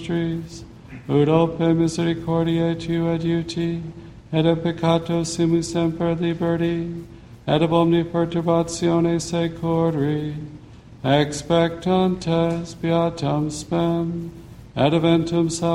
nostris, ut ope misericordiae tu adiuti, et a peccato simus semper liberti, et ab omni perturbatione securi, expectantes beatam spem, et eventum